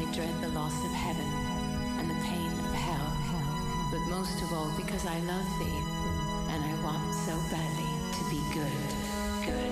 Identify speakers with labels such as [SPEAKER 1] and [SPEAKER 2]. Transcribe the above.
[SPEAKER 1] I dread the loss of heaven and the pain of hell, but most of all because I love thee, and I want so badly to be good, good.